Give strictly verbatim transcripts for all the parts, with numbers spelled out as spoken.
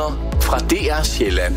Nyheder fra D R Sjælland.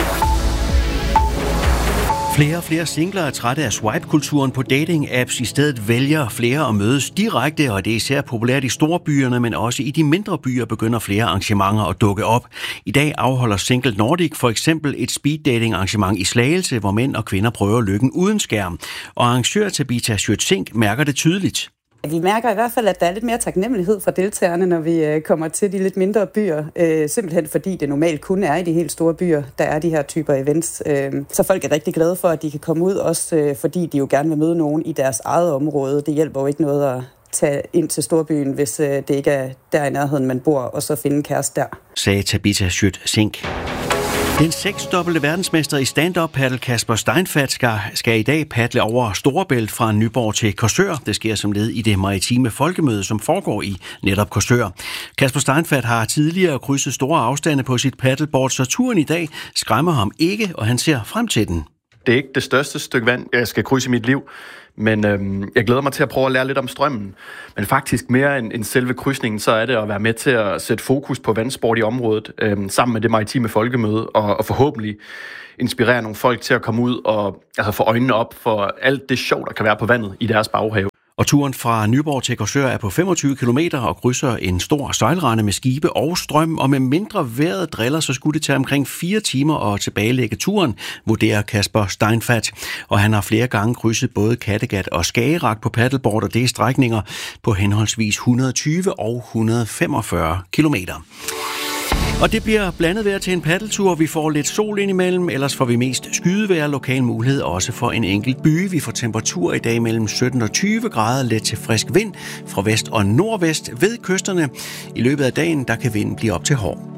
Flere og flere singler er trætte af swipe-kulturen på dating-apps. I stedet vælger flere at mødes direkte, og det er især populært i storbyerne, men også i de mindre byer begynder flere arrangementer at dukke op. I dag afholder Single Nordic for eksempel et speed-dating-arrangement i Slagelse, hvor mænd og kvinder prøver lykken uden skærm. Og arrangør Tabitha Schøtz-Sink mærker det tydeligt. Vi mærker i hvert fald, at der er lidt mere taknemmelighed fra deltagerne, når vi kommer til de lidt mindre byer. Øh, simpelthen fordi det normalt kun er i de helt store byer, der er de her typer events. Øh, så folk er rigtig glade for, at de kan komme ud, også øh, fordi de jo gerne vil møde nogen i deres eget område. Det hjælper jo ikke noget at tage ind til storbyen, hvis øh, det ikke er der i nærheden, man bor, og så finde en kæreste der. Sagde Tabitha Schøtz-Sink. Den seksdobbelte verdensmester i stand-up paddle Kasper Steinfath skal, skal i dag paddle over Storebælt fra Nyborg til Korsør. Det sker som led i det maritime folkemøde, som foregår i netop Korsør. Kasper Steinfath har tidligere krydset store afstande på sit paddleboard, så turen i dag skræmmer ham ikke, og han ser frem til den. Det er ikke det største stykke vand, jeg skal krydse i mit liv, men øhm, jeg glæder mig til at prøve at lære lidt om strømmen. Men faktisk mere end, end selve krydsningen, så er det at være med til at sætte fokus på vandsport i området, øhm, sammen med det maritime folkemøde, og, og forhåbentlig inspirere nogle folk til at komme ud og altså, få øjnene op for alt det sjov, der kan være på vandet i deres baghave. Og turen fra Nyborg til Korsør er på femogtyve kilometer og krydser en stor sejlrende med skibe og strøm, og med mindre vejret driller, så skulle det tage omkring fire timer at tilbagelægge turen, vurderer Kasper Steinfath. Og han har flere gange krydset både Kattegat og Skagerrak på paddleboard, og det er strækninger på henholdsvis et hundrede og tyve og et hundrede og femogfyrre kilometer. Og det bliver blandet vejr til en paddeltur. Vi får lidt sol indimellem, ellers får vi mest skydevejr, lokal mulighed også for en enkelt by. Vi får temperatur i dag mellem sytten og tyve grader, let til frisk vind fra vest og nordvest ved kysterne. I løbet af dagen der kan vinden blive op til hård.